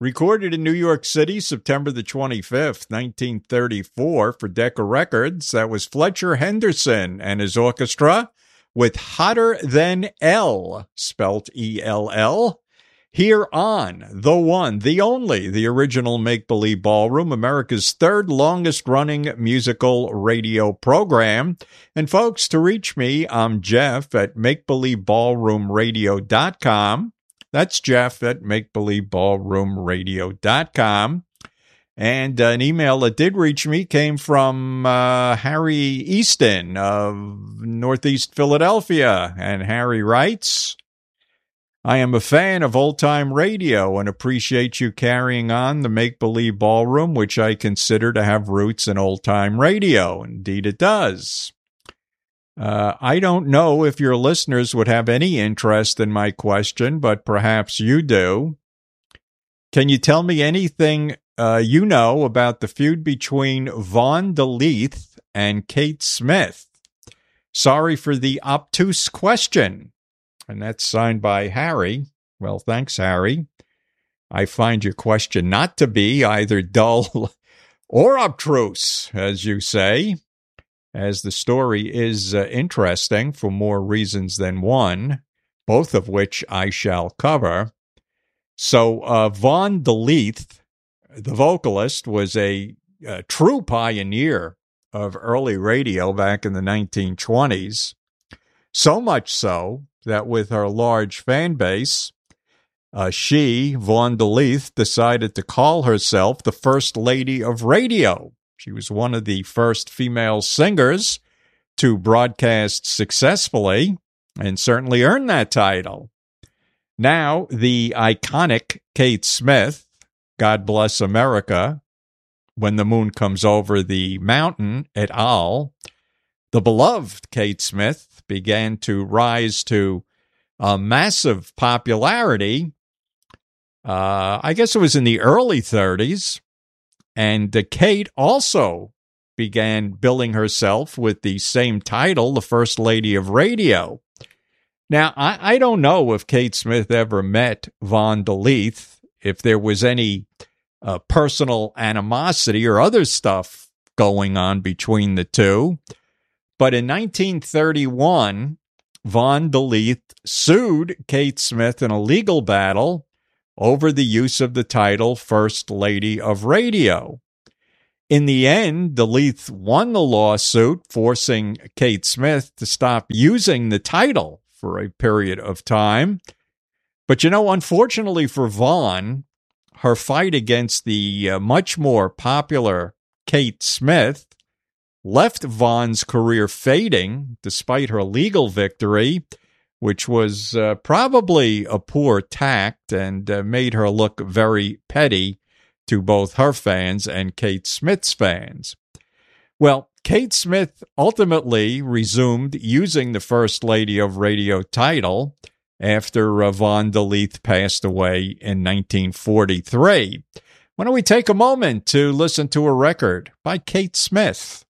Recorded in New York City, September the 25th, 1934, for Decca Records. That was Fletcher Henderson and his orchestra with Hotter Than L, spelt E-L-L. Here on the one, the only, the original Make Believe Ballroom, America's third longest running musical radio program. And folks, to reach me, I'm Jeff at MakeBelieveBallroomRadio.com. That's Jeff at MakeBelieveBallroomRadio.com. And an email that did reach me came from Harry Easton of Northeast Philadelphia. And Harry writes, I am a fan of old-time radio and appreciate you carrying on the Make Believe Ballroom, which I consider to have roots in old-time radio. Indeed, it does. I don't know if your listeners would have any interest in my question, but perhaps you do. Can you tell me anything you know about the feud between Vaughn DeLeath and Kate Smith? Sorry for the obtuse question. And that's signed by Harry. Well, thanks, Harry. I find your question not to be either dull or obtruse, as you say, as the story is interesting for more reasons than one, both of which I shall cover. So Vaughn DeLeath, the vocalist, was a true pioneer of early radio back in the 1920s, so much so that with her large fan base, she, Vaughn DeLeath, decided to call herself the First Lady of Radio. She was one of the first female singers to broadcast successfully and certainly earned that title. Now, the iconic Kate Smith, God Bless America, When the Moon Comes Over the Mountain, et al., the beloved Kate Smith began to rise to massive popularity. I guess it was in the early 30s. And Kate also began billing herself with the same title, the First Lady of Radio. Now, I don't know if Kate Smith ever met Vaughn DeLeath, if there was any personal animosity or other stuff going on between the two. But in 1931, Vaughn DeLeath sued Kate Smith in a legal battle over the use of the title First Lady of Radio. In the end, DeLeath won the lawsuit, forcing Kate Smith to stop using the title for a period of time. But, unfortunately for Vaughn, her fight against the much more popular Kate Smith left Vaughn's career fading despite her legal victory, which was probably a poor tact and made her look very petty to both her fans and Kate Smith's fans. Well, Kate Smith ultimately resumed using the First Lady of Radio title after Vaughn DeLeath passed away in 1943. Why don't we take a moment to listen to a record by Kate Smith?